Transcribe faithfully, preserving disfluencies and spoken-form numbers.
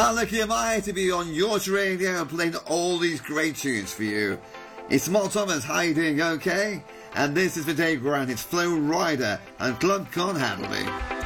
How lucky am I to be on Yacht Radio and playing all these great tunes for you. It's Mark Thomas, how you doing, okay? And this is for Dave Grant, it's Flo Rida and Club Can't Handle Me.